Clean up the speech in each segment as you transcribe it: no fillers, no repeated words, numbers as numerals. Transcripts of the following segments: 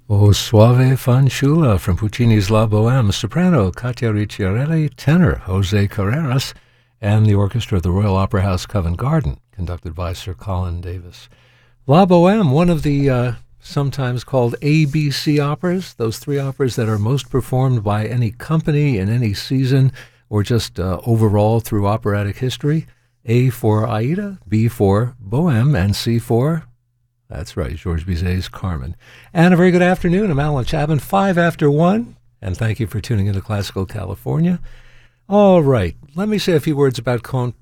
O Soave Fanciulla from Puccini's La Bohème, soprano Katia Ricciarelli, tenor Jose Carreras, and the orchestra of the Royal Opera House Covent Garden, conducted by Sir Colin Davis. La Bohème, one of the sometimes called ABC operas, those three operas that are most performed by any company in any season or just overall through operatic history. A for Aida, B for Bohème, and C for... That's right, Georges Bizet's Carmen. And a very good afternoon. I'm Alan Chapman, 1:05, and thank you for tuning into Classical California. All right, let me say a few words about Count.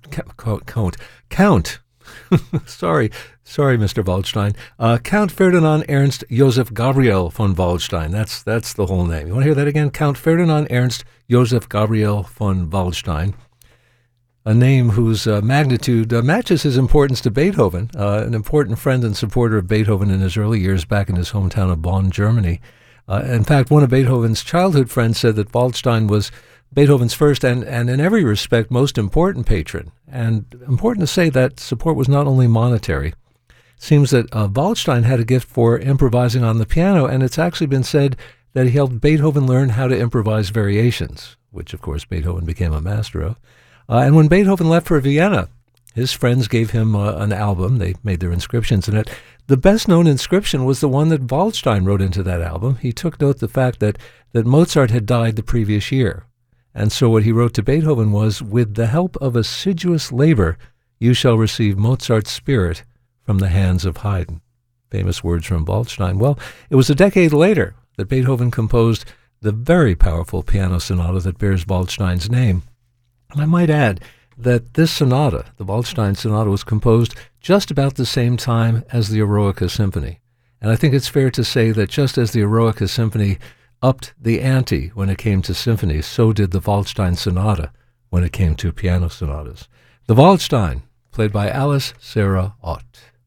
Sorry, Mr. Waldstein. Count Ferdinand Ernst Joseph Gabriel von Waldstein. That's the whole name. You want to hear that again? Count Ferdinand Ernst Joseph Gabriel von Waldstein. A name whose magnitude matches his importance to Beethoven, an important friend and supporter of Beethoven in his early years back in his hometown of Bonn, Germany. In fact, one of Beethoven's childhood friends said that Waldstein was Beethoven's first and in every respect most important patron. And important to say that support was not only monetary. It seems that Waldstein had a gift for improvising on the piano, and it's actually been said that he helped Beethoven learn how to improvise variations, which of course Beethoven became a master of. And when Beethoven left for Vienna, his friends gave him an album. They made their inscriptions in it. The best-known inscription was the one that Waldstein wrote into that album. He took note of the fact that Mozart had died the previous year. And so what he wrote to Beethoven was, "With the help of assiduous labor, you shall receive Mozart's spirit from the hands of Haydn." Famous words from Waldstein. Well, it was a decade later that Beethoven composed the very powerful piano sonata that bears Waldstein's name. And I might add that this sonata, the Waldstein Sonata, was composed just about the same time as the Eroica Symphony. And I think it's fair to say that just as the Eroica Symphony upped the ante when it came to symphonies, so did the Waldstein Sonata when it came to piano sonatas. The Waldstein, played by Alice Sarah Ott.